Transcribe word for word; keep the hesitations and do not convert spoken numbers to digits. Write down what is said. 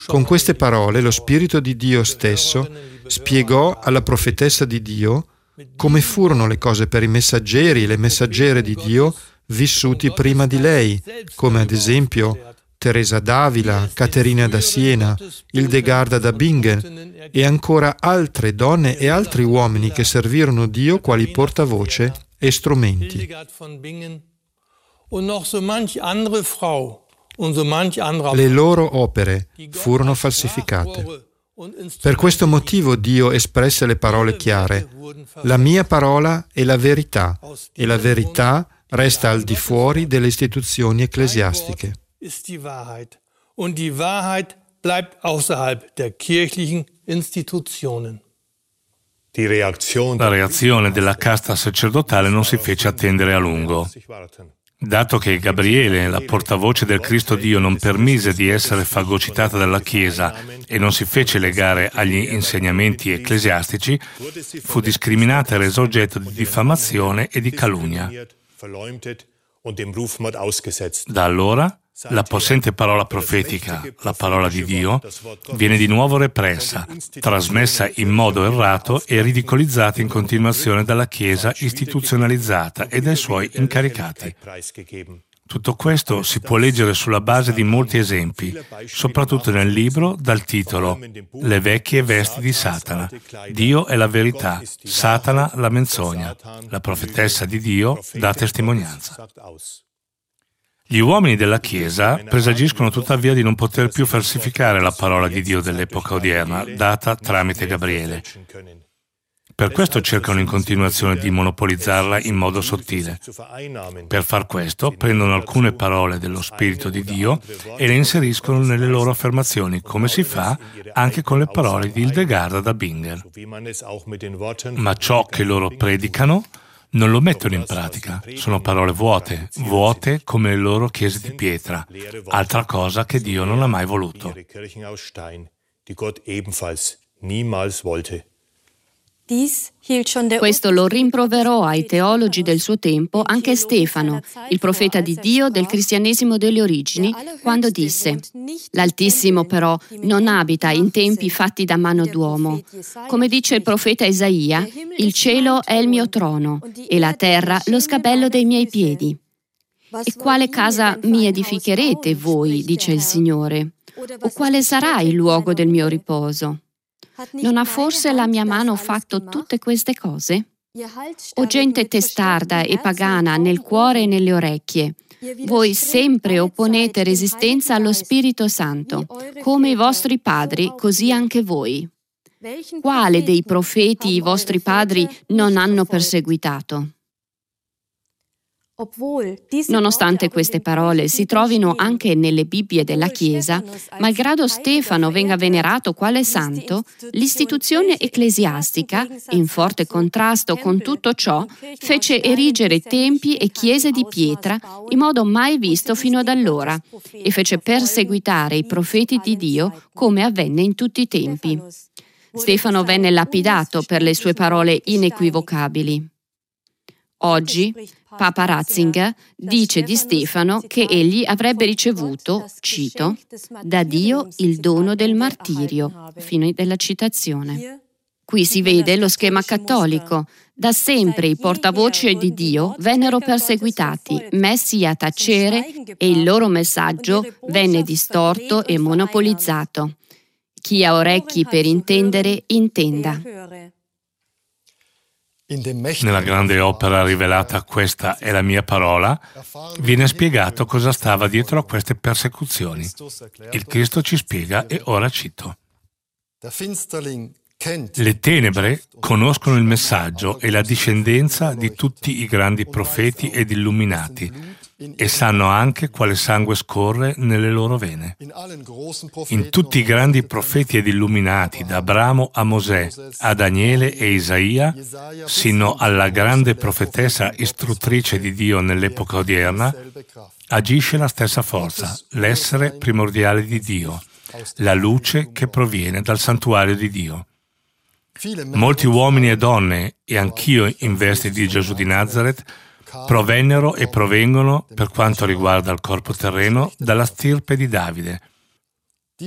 Con queste parole lo Spirito di Dio stesso spiegò alla profetessa di Dio come furono le cose per i messaggeri e le messaggere di Dio vissuti prima di lei, come ad esempio Teresa d'Avila, Caterina da Siena, Hildegarda da Bingen e ancora altre donne e altri uomini che servirono Dio quali portavoce e strumenti. Le loro opere furono falsificate. Per questo motivo Dio espresse le parole chiare: la mia parola è la verità, e la verità resta al di fuori delle istituzioni ecclesiastiche. Und die Wahrheit bleibt außerhalb der kirchlichen Institutionen. La reazione della casta sacerdotale non si fece attendere a lungo. Dato che Gabriele, la portavoce del Cristo Dio, non permise di essere fagocitata dalla Chiesa e non si fece legare agli insegnamenti ecclesiastici, fu discriminata e resa oggetto di diffamazione e di calunnia. Da allora, la possente parola profetica, la parola di Dio, viene di nuovo repressa, trasmessa in modo errato e ridicolizzata in continuazione dalla Chiesa istituzionalizzata e dai suoi incaricati. Tutto questo si può leggere sulla base di molti esempi, soprattutto nel libro dal titolo Le vecchie vesti di Satana. Dio è la verità, Satana la menzogna. La profetessa di Dio dà testimonianza. Gli uomini della Chiesa presagiscono tuttavia di non poter più falsificare la parola di Dio dell'epoca odierna, data tramite Gabriele. Per questo cercano in continuazione di monopolizzarla in modo sottile. Per far questo, prendono alcune parole dello Spirito di Dio e le inseriscono nelle loro affermazioni, come si fa anche con le parole di Hildegarda da Bingen. Ma ciò che loro predicano non lo mettono in pratica, sono parole vuote, vuote come le loro chiese di pietra, altra cosa che Dio non ha mai voluto. Questo lo rimproverò ai teologi del suo tempo anche Stefano, il profeta di Dio del cristianesimo delle origini, quando disse: «L'Altissimo però non abita in tempi fatti da mano d'uomo. Come dice il profeta Isaia, il cielo è il mio trono e la terra lo scabello dei miei piedi. E quale casa mi edificherete voi, dice il Signore? O quale sarà il luogo del mio riposo? Non ha forse la mia mano fatto tutte queste cose? O gente testarda e pagana nel cuore e nelle orecchie, voi sempre opponete resistenza allo Spirito Santo, come i vostri padri, così anche voi. Quale dei profeti i vostri padri non hanno perseguitato?» Nonostante queste parole si trovino anche nelle Bibbie della Chiesa, malgrado Stefano venga venerato quale santo, l'istituzione ecclesiastica, in forte contrasto con tutto ciò, fece erigere tempi e chiese di pietra in modo mai visto fino ad allora e fece perseguitare i profeti di Dio come avvenne in tutti i tempi. Stefano venne lapidato per le sue parole inequivocabili. Oggi Papa Ratzinger dice di Stefano che egli avrebbe ricevuto, cito, da Dio il dono del martirio, fine della citazione. Qui si vede lo schema cattolico. Da sempre i portavoce di Dio vennero perseguitati, messi a tacere e il loro messaggio venne distorto e monopolizzato. Chi ha orecchi per intendere, intenda. Nella grande opera rivelata Questa è la mia parola, viene spiegato cosa stava dietro a queste persecuzioni. Il Cristo ci spiega e ora cito. Le tenebre conoscono il messaggio e la discendenza di tutti i grandi profeti ed illuminati e sanno anche quale sangue scorre nelle loro vene. In tutti i grandi profeti ed illuminati, da Abramo a Mosè, a Daniele e Isaia, sino alla grande profetessa istruttrice di Dio nell'epoca odierna, agisce la stessa forza, l'essere primordiale di Dio, la luce che proviene dal santuario di Dio. Molti uomini e donne, e anch'io in veste di Gesù di Nazaret, provennero e provengono, per quanto riguarda il corpo terreno, dalla stirpe di Davide.